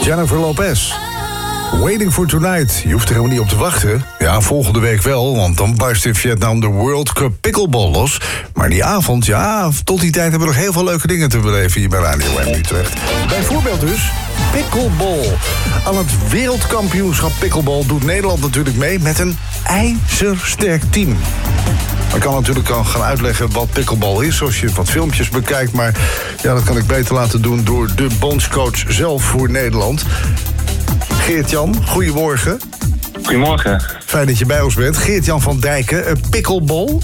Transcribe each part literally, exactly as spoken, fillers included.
Jennifer Lopez. Waiting for Tonight. Je hoeft er helemaal niet op te wachten. Ja, volgende week wel, want dan barst in Vietnam de World Cup Pickleball los. Maar die avond, ja, tot die tijd hebben we nog heel veel leuke dingen te beleven hier bij Radio M Utrecht. Bijvoorbeeld dus pickleball. Aan het wereldkampioenschap pickleball doet Nederland natuurlijk mee met een ijzersterk team. Ik kan natuurlijk al gaan uitleggen wat pickleball is, als je wat filmpjes bekijkt. Maar ja, dat kan ik beter laten doen door de bondscoach zelf voor Nederland. Geert-Jan, goedemorgen. Goedemorgen. Fijn dat je bij ons bent. Geert-Jan van Dijken, pickleball.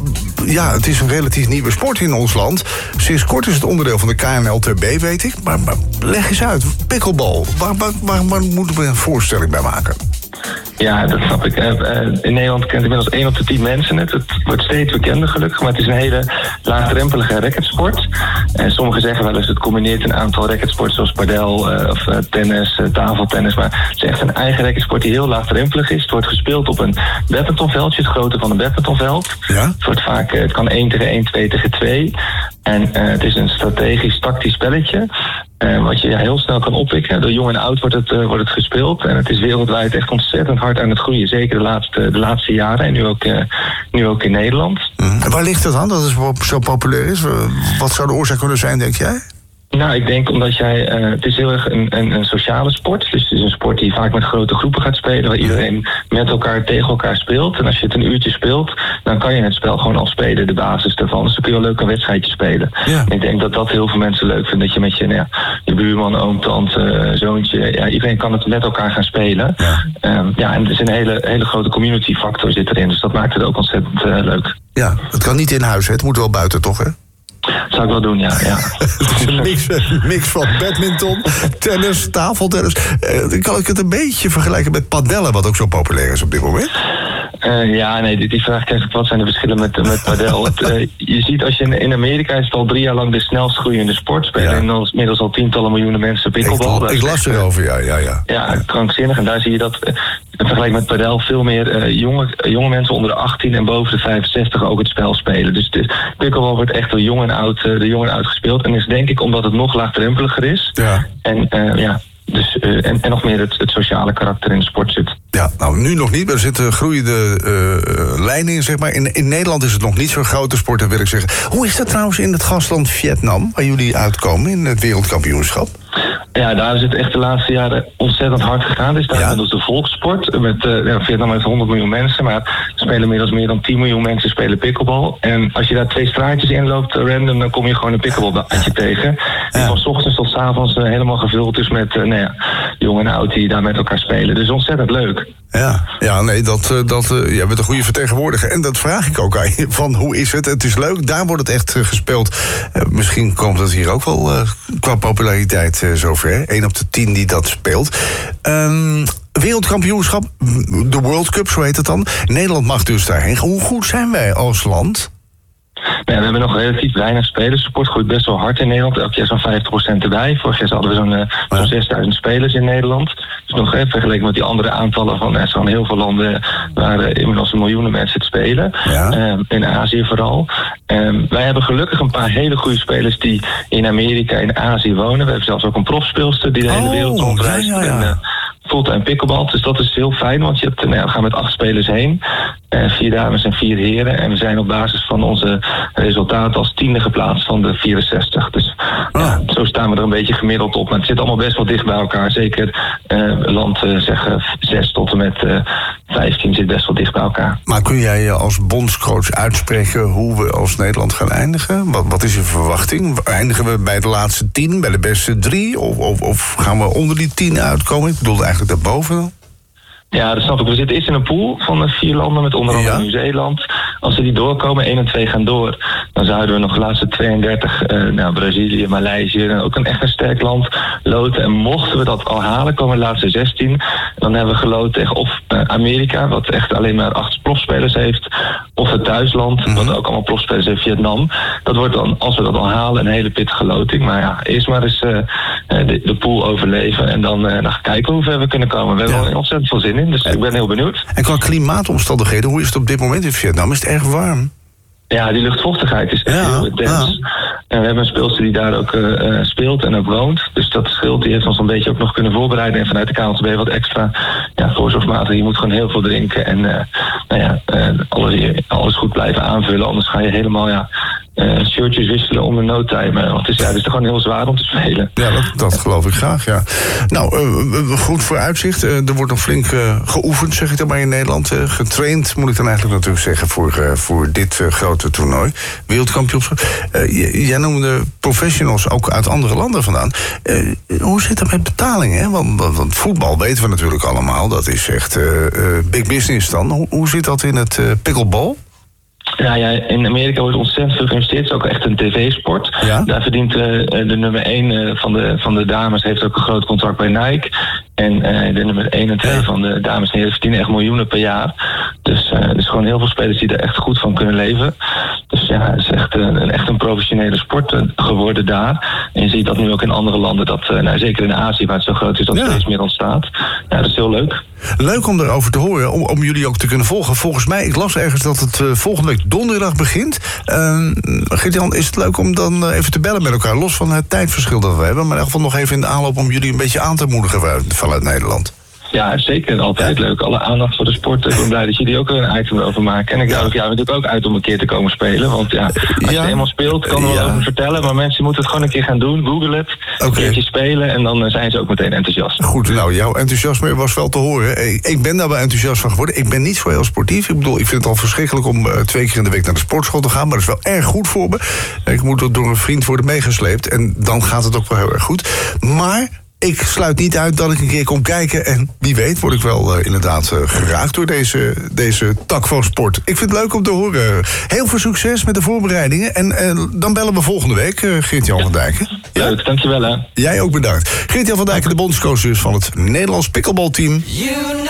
Ja, het is een relatief nieuwe sport in ons land. Sinds kort is het onderdeel van de K N L T B, weet ik. Maar, maar leg eens uit, pickleball. Waar, waar, waar, waar moeten we een voorstelling bij maken? Ja, dat snap ik. In Nederland kent inmiddels één op de tien mensen het. Het wordt steeds bekender gelukkig, maar het is een hele laagdrempelige racketsport. En sommigen zeggen wel eens het combineert een aantal racketsporten zoals padel of tennis, tafeltennis. Maar het is echt een eigen racketsport die heel laagdrempelig is. Het wordt gespeeld op een badmintonveldje, het grootte van een badmintonveld. Ja? Het wordt vaak, het kan één tegen één, twee tegen twee. En uh, het is een strategisch, tactisch spelletje. Uh, wat je ja, heel snel kan oppikken. Door jong en oud wordt het, uh, wordt het gespeeld. En het is wereldwijd echt ontzettend hard aan het groeien. Zeker de laatste, de laatste jaren. En nu ook, uh, nu ook in Nederland. Mm. En waar ligt het aan dat het zo populair is? Wat zou de oorzaak kunnen zijn, denk jij? Nou, ik denk omdat jij... Uh, het is heel erg een, een, een sociale sport. Dus het is een sport die vaak met grote groepen gaat spelen. Waar iedereen met elkaar tegen elkaar speelt. En als je het een uurtje speelt, dan kan je het spel gewoon al spelen. De basis daarvan. Dus dan kun je wel leuk een wedstrijdje spelen. Ja. En ik denk dat dat heel veel mensen leuk vinden. Dat je met je, nou ja, je buurman, oom, tante, zoontje... Ja, iedereen kan het met elkaar gaan spelen. Ja, um, ja en er is een hele, hele grote community factor zit erin. Dus dat maakt het ook ontzettend uh, leuk. Ja, het kan niet in huis, hè? Het moet wel buiten, toch, hè? Dat zou ik wel doen, ja. ja. Het is een mix, een mix van badminton, tennis, tafeltennis. Uh, kan ik het een beetje vergelijken met padellen, wat ook zo populair is op dit moment? Uh, ja, nee, die, die vraag krijg ik. Wat zijn de verschillen met, met padel? Het, uh, je ziet als je in, in Amerika is het al drie jaar lang de snelst groeiende sport. Spelen ja. inmiddels al tientallen miljoenen mensen pickleball. Ik, ik las erover, ja, ja, ja. Ja, krankzinnig. En daar zie je dat, uh, in vergelijking met padel, veel meer uh, jonge, uh, jonge mensen onder de achttien en boven de vijfenzestig ook het spel spelen. Dus het, pickleball wordt echt door jong en oud, uh, de jong en oud gespeeld. En is denk ik omdat het nog laagdrempeliger is. Ja. En uh, ja... Dus, uh, en, en nog meer het, het sociale karakter in de sport zit. Ja, nou nu nog niet, maar er zitten groeiende uh, lijnen in, zeg maar. In, in Nederland is het nog niet zo'n grote sport, dat wil ik zeggen. Hoe is dat trouwens in het gastland Vietnam, waar jullie uitkomen in het wereldkampioenschap? Ja, daar is het echt de laatste jaren ontzettend hard gegaan. Het is daar inmiddels ja. de volkssport. Met, uh, ja, Vietnam heeft honderd miljoen mensen, maar er spelen inmiddels meer dan tien miljoen mensen spelen pickleball. En als je daar twee straatjes in loopt, random, dan kom je gewoon een pickleballbaantje tegen. Die ja. van 's ochtends tot 's avonds uh, helemaal gevuld is met uh, nou ja, jong en oud die daar met elkaar spelen. Dus ontzettend leuk. Ja, ja nee, dat, dat, uh, jij bent een goede vertegenwoordiger. En dat vraag ik ook aan je, van hoe is het? Het is leuk, daar wordt het echt uh, gespeeld. Uh, misschien komt het hier ook wel uh, qua populariteit uh, zover. Eén op de tien die dat speelt. Um, wereldkampioenschap, de World Cup, zo heet het dan. Nederland mag dus daarheen. Hoe goed zijn wij als land? Ja, we hebben nog relatief weinig spelers. De sport groeit best wel hard in Nederland. Elk jaar zo'n vijftig procent erbij. Vorig jaar hadden we zo'n, uh, zo'n zesduizend spelers in Nederland. Dus nog even vergeleken met die andere aantallen van uh, zo'n heel veel landen waar uh, inmiddels miljoenen mensen het spelen. Ja. Uh, in Azië vooral. Uh, wij hebben gelukkig een paar hele goede spelers die in Amerika en Azië wonen. We hebben zelfs ook een profspeelster die de hele wereld rondreist. Ja, ja, ja. En, uh, fulltime pickleball. Dus dat is heel fijn, want je hebt, nou ja, we gaan met acht spelers heen. Uh, vier dames en vier heren. En we zijn op basis van onze resultaten als tiende geplaatst van de vierenzestig. Dus oh. ja, zo staan we er een beetje gemiddeld op. Maar het zit allemaal best wel dicht bij elkaar. Zeker uh, land uh, zeggen zes tot en met uh, vijftien zit best wel dicht bij elkaar. Maar kun jij je als bondscoach uitspreken hoe we als Nederland gaan eindigen? Wat, wat is je verwachting? Eindigen we bij de laatste tien, bij de beste drie? Of, of, of gaan we onder die tien uitkomen? Ik bedoel eigenlijk daarboven. Ja, dat snap ik. We zitten eerst in een pool van vier landen met onder andere ja. Nieuw-Zeeland. Als we die doorkomen, één en twee gaan door, dan zouden we nog de laatste tweeëndertig, uh, nou, Brazilië, Maleisië, ook een echt een sterk land loten. En mochten we dat al halen, komen de laatste zestien. Dan hebben we geloot tegen of uh, Amerika, wat echt alleen maar acht profspelers heeft, of het thuisland, mm-hmm. wat ook allemaal profspelers heeft, Vietnam. Dat wordt dan, als we dat al halen, een hele pittige loting. Maar ja, eerst maar eens uh, de, de pool overleven en dan, uh, dan kijken hoe ver we kunnen komen. We hebben ja. er ontzettend veel zin in, dus en, ik ben heel benieuwd. En qua klimaatomstandigheden, hoe is het op dit moment in Vietnam? Is het erg warm? Ja, die luchtvochtigheid is echt ja, heel intens. En we hebben een speelster die daar ook uh, speelt en ook woont. Dus dat scheelt. Die heeft ons een beetje ook nog kunnen voorbereiden. En vanuit de K N S B wat extra ja, voorzorgsmaatregelen. Je moet gewoon heel veel drinken. En uh, nou ja, uh, alles, alles goed blijven aanvullen. Anders ga je helemaal ja, uh, shirtjes wisselen om een no-time. Want het is, ja, het is toch gewoon heel zwaar om te spelen. Ja, dat, dat geloof ik graag, ja. Nou, uh, goed vooruitzicht. Uh, er wordt nog flink uh, geoefend, zeg ik dan maar in Nederland. Uh, getraind, moet ik dan eigenlijk natuurlijk zeggen, voor, uh, voor dit uh, grote toernooi. Wereldkampioenschap. Uh, jij noemde professionals ook uit andere landen vandaan. Uh, hoe zit dat met betalingen? Hè? Want, want, want voetbal weten we natuurlijk allemaal. Dat is echt uh, uh, big business dan. Hoe, hoe zit dat in het uh, pickleball? Ja, ja, in Amerika wordt ontzettend veel geïnvesteerd. Het is ook echt een tv-sport. Ja? Daar verdient uh, de nummer één uh, van, de, van de dames heeft ook een groot contract bij Nike. En uh, de nummer één en twee ja. van de dames en heren verdienen echt miljoenen per jaar. Dus uh, er is gewoon heel veel spelers die er echt goed van kunnen leven. Dus ja, het is echt een, een, echt een professionele sport uh, geworden daar. En je ziet dat nu ook in andere landen, dat, uh, nou, zeker in Azië waar het zo groot is, dat ja. steeds meer ontstaat. Ja, dat is heel leuk. Leuk om erover te horen, om, om jullie ook te kunnen volgen. Volgens mij, ik las ergens dat het uh, volgende week donderdag begint. Uh, Geert-Jan, is het leuk om dan uh, even te bellen met elkaar, los van het tijdverschil dat we hebben. Maar in ieder geval nog even in de aanloop om jullie een beetje aan te moedigen vanuit Nederland. Ja, zeker. Altijd leuk. Alle aandacht voor de sport. Ik ben blij dat jullie ook een item over maken. En ik dacht, ja, natuurlijk ook uit om een keer te komen spelen. Want ja, als je eenmaal speelt, kan er wel ja. over vertellen. Maar mensen moeten het gewoon een keer gaan doen. Google het. Okay. Een keertje spelen. En dan zijn ze ook meteen enthousiast. Goed, nou, jouw enthousiasme was wel te horen. Ik ben daar wel enthousiast van geworden. Ik ben niet zo heel sportief. Ik bedoel, ik vind het al verschrikkelijk om uh, twee keer in de week naar de sportschool te gaan. Maar dat is wel erg goed voor me. Ik moet er door een vriend worden meegesleept. En dan gaat het ook wel heel erg goed. Maar ik sluit niet uit dat ik een keer kom kijken. En wie weet word ik wel uh, inderdaad uh, geraakt door deze, deze tak van sport. Ik vind het leuk om te horen. Heel veel succes met de voorbereidingen. En uh, dan bellen we volgende week, uh, Geert-Jan van Dijken. Ja? Leuk, dankjewel hè. Jij ook bedankt. Geert-Jan van Dijken, de bondscoach dus van het Nederlands pickleballteam.